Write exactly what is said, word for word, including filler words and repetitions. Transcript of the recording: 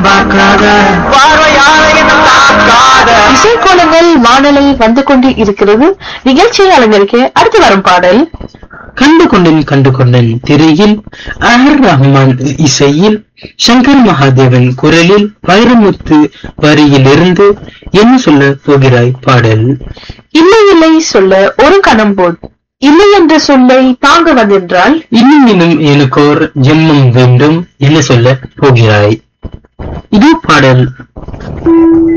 பார்க்காத பார்வையாரையும் பார்க்காத இசைக்கோலங்கள் வானொலி வந்து கொண்டு இருக்கிறது. நிகழ்ச்சியை அலங்கரிக்க அடுத்து வரும் பாடல் கண்டு கொண்டேன் கண்டு கொண்டேன் திரையில் அஹர் ரஹ்மான் இசையில் சங்கர் மகாதேவன் குரலில் வைரமுத்து வரியிலிருந்து என்ன சொல்ல போகிறாய் பாடல். இல்லை இல்லை சொல்ல ஒரு கணம் போல் இல்லை என்ற சொல்லை தாங்க வந்தென்றால் இன்னும் இன்னும் எனக்கோர் ஜென்மம் வேண்டும் என்ன சொல்ல போகிறாய். இது பாடல்.